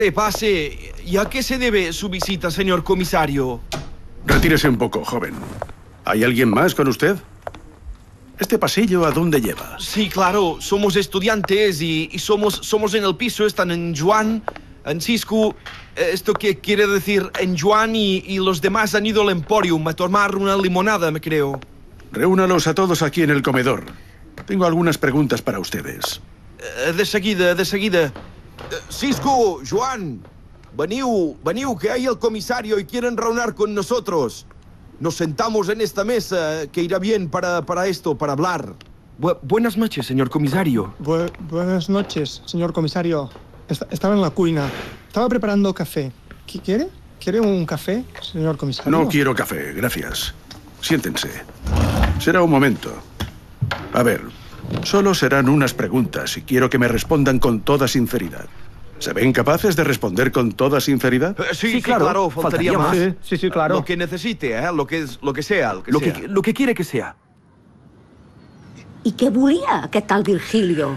Pase. ¿Y a qué se debe su visita, señor comisario? Retírese un poco, joven. ¿Hay alguien más con usted? ¿Este pasillo a dónde lleva? Sí, claro. Somos estudiantes y somos en el piso. Están en Joan, en Cisco. ¿Esto qué quiere decir? En Joan y los demás han ido al Emporium a tomar una limonada, me creo. Reúnalos a todos aquí en el comedor. Tengo algunas preguntas para ustedes. De seguida. Cisco, Joan, veniu, que hay el comisario y quieren reunir con nosotros. Nos sentamos en esta mesa, que irá bien para esto, para hablar. Buenas noches, señor comisario. Buenas noches, señor comisario. Estaba en la cocina. Estaba preparando café. ¿Quiere? ¿Quiere un café, señor comisario? No quiero café, gracias. Siéntense. Será un momento. A ver, solo serán unas preguntas y quiero que me respondan con toda sinceridad. ¿Se ven capaces de responder con toda sinceridad? Sí, claro, faltaría más. Sí, claro. Lo que necesite, lo que sea. Lo que quiere que sea. I què volia, aquest tal Virgilio?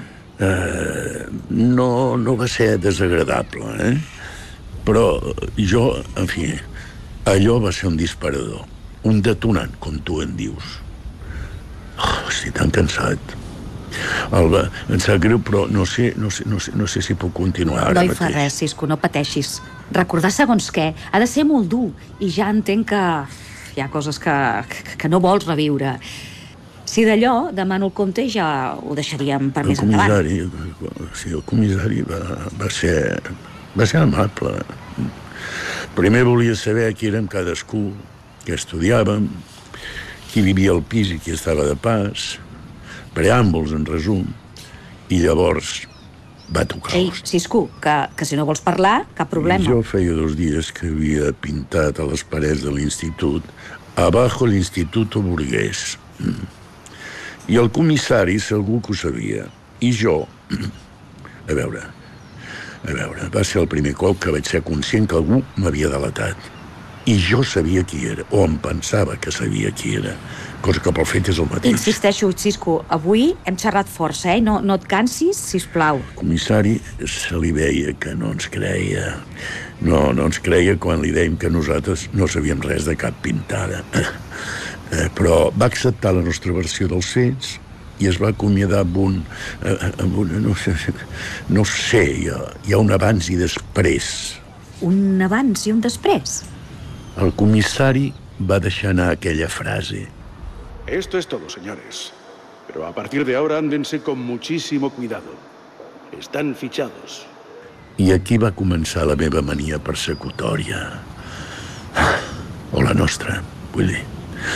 No va ser desagradable, eh? Però jo, en fi, allò va ser un disparador. Un detonant, com tu en dius. Estic tan cansat. Alba, em sap greu, però no sé si puc continuar ara mateix. No hi fa res, Cisco, no pateixis. Recordar segons què ha de ser molt dur i ja entenc que hi ha coses que no vols reviure. Si d'allò demano el compte i ja ho deixaríem per més endavant. El comissari va ser amable. Primer volia saber qui érem cadascú, què estudiàvem, qui vivia al pis i qui estava de pas, preàmbuls, en resum, i llavors va tocar. Ei, Cisco, que si no vols parlar, cap problema. Jo feia 2 dies que havia pintat a les parets de l'institut Abajo l'Instituto Burgués. I el comissari segur que ho sabia. I jo... A veure, va ser el primer cop que vaig ser conscient que algú m'havia delatat. I jo sabia qui era, o em pensava que sabia qui era, cosa que pel fet és el mateix. Insisteixo, Cisco, avui hem xerrat força, eh? No et cansis, sisplau. El comissari se li veia que no ens creia. No ens creia quan li dèiem que nosaltres no sabíem res de cap pintada. Però va acceptar la nostra versió dels fets i es va acomiadar amb un no sé, hi ha un abans i després. Un abans i un després? El comissari va deixar anar aquella frase. Esto es todo, señores. Pero a partir de ahora ándense con muchísimo cuidado. Están fichados. I aquí va començar la meva mania persecutòria. O la nostra, vull dir.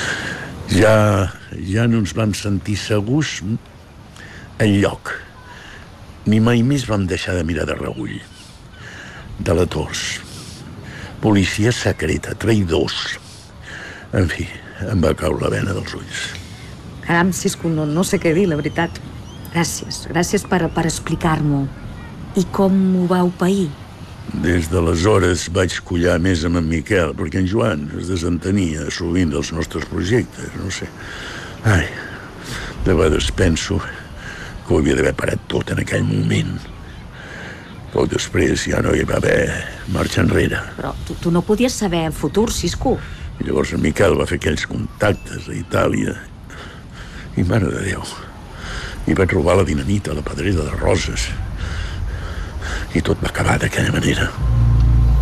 Ja no ens vam sentir segurs enlloc. Ni mai més vam deixar de mirar de reüll. Delators. Policia secreta, traïdors. En fi, em va caure la vena dels ulls. Caram, Cisco, no sé què dir, la veritat. Gràcies per explicar-m'ho. I com ho vau pair? Des d'aleshores vaig collar més amb en Miquel, perquè en Joan es desentenia sovint dels nostres projectes, no sé. Ai, de vegades penso que ho havia d'haver parat tot en aquell moment. Poc després ja no hi va haver marxa enrere. Però tu no podies saber el futur, Cisco. I llavors en Miquel va fer aquells contactes a Itàlia. I, mare de Déu, hi vaig robar la dinamita a la Pedrera de Roses. I tot va acabar d'aquella manera.